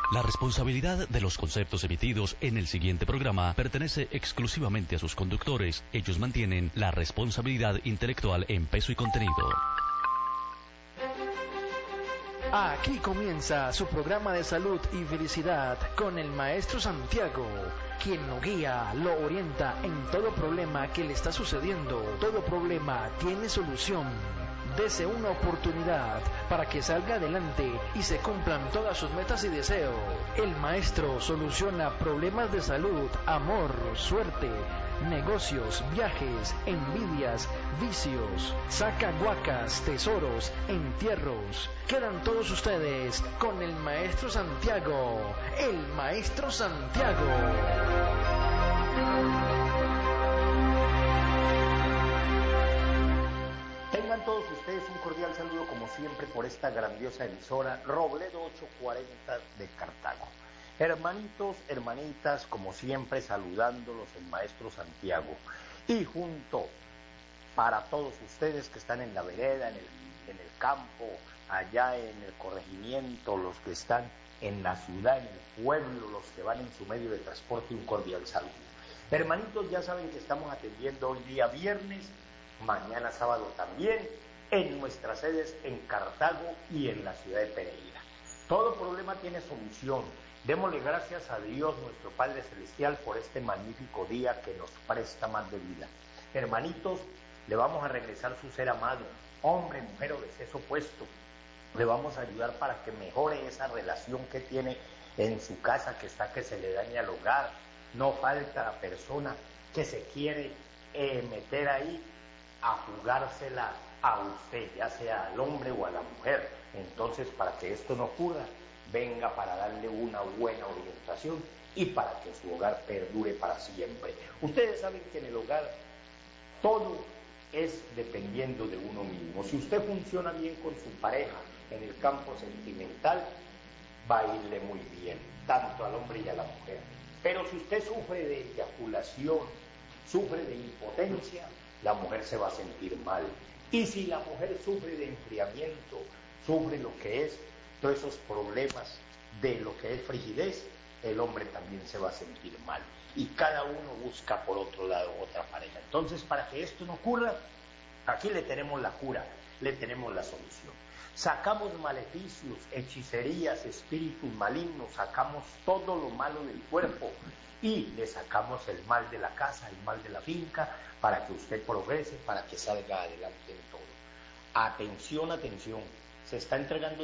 La responsabilidad de los conceptos emitidos en el siguiente programa pertenece exclusivamente a sus conductores. Ellos mantienen la responsabilidad intelectual en peso y contenido. Aquí comienza su programa de salud y felicidad con el maestro Santiago, quien lo guía, lo orienta en todo problema que le está sucediendo. Todo problema tiene solución. Dese una oportunidad para que salga adelante y se cumplan todas sus metas y deseos. El maestro soluciona problemas de salud, amor, suerte, negocios, viajes, envidias, vicios, saca guacas, tesoros, entierros. Quedan todos ustedes con el maestro Santiago. El maestro Santiago. Tengan todos ustedes un cordial saludo como siempre por esta grandiosa emisora Robledo 840 de Cartago. Hermanitos, hermanitas, como siempre saludándolos el maestro Santiago. Y junto para todos ustedes que están en la vereda, en el campo, allá en el corregimiento, los que están en la ciudad, en el pueblo, los que van en su medio de transporte, un cordial saludo. Hermanitos, ya saben que estamos atendiendo hoy día viernes, mañana sábado también, en nuestras sedes en Cartago y en la ciudad de Pereira. Todo problema tiene solución. Démosle gracias a Dios, nuestro Padre Celestial, por este magnífico día que nos presta más de vida. Hermanitos, le vamos a regresar su ser amado, hombre, mujer o de sexo opuesto. Le vamos a ayudar para que mejore esa relación que tiene en su casa, que se le daña el hogar. No falta la persona que se quiere meter ahí a jugársela a usted, ya sea al hombre o a la mujer. Entonces, para que esto no ocurra, venga para darle una buena orientación y para que su hogar perdure para siempre. Ustedes saben que en el hogar todo es dependiendo de uno mismo. Si usted funciona bien con su pareja en el campo sentimental, va a irle muy bien, tanto al hombre y a la mujer. Pero si usted sufre de eyaculación, sufre de impotencia, la mujer se va a sentir mal. Y si la mujer sufre de enfriamiento, sufre lo que es todos esos problemas de lo que es frigidez, el hombre también se va a sentir mal. Y cada uno busca por otro lado otra pareja. Entonces, para que esto no ocurra, aquí le tenemos la cura, le tenemos la solución. Sacamos maleficios, hechicerías, espíritus malignos, sacamos todo lo malo del cuerpo y le sacamos el mal de la casa, el mal de la finca, para que usted progrese, para que salga adelante en todo. Atención, atención, se está entregando